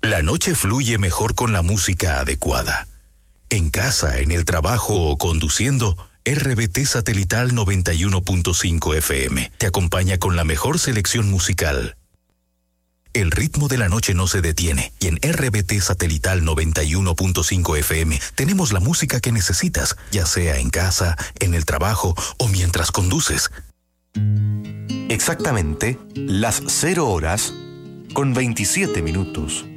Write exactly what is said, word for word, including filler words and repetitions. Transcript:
La noche fluye mejor con la música adecuada. En casa, en el trabajo o conduciendo, R B T Satelital noventa y uno punto cinco F M te acompaña con la mejor selección musical. El ritmo de la noche no se detiene y en R B T Satelital noventa y uno punto cinco F M tenemos la música que necesitas, ya sea en casa, en el trabajo o mientras conduces. Exactamente las cero horas con veintisiete minutos.